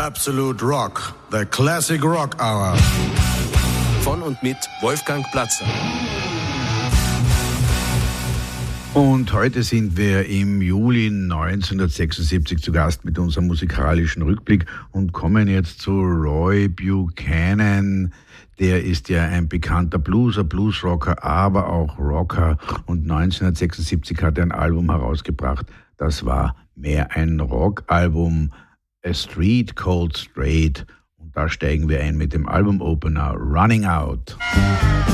Absolute Rock, the Classic Rock Hour. Von und mit Wolfgang Platzer. Und heute sind wir im Juli 1976 zu Gast mit unserem musikalischen Rückblick und kommen jetzt zu Roy Buchanan. Der ist ja ein bekannter Bluesrocker, aber auch Rocker. Und 1976 hat er ein Album herausgebracht. Das war mehr ein Rockalbum, A Street Called Straight. Und da steigen wir ein mit dem Album-Opener Running Out.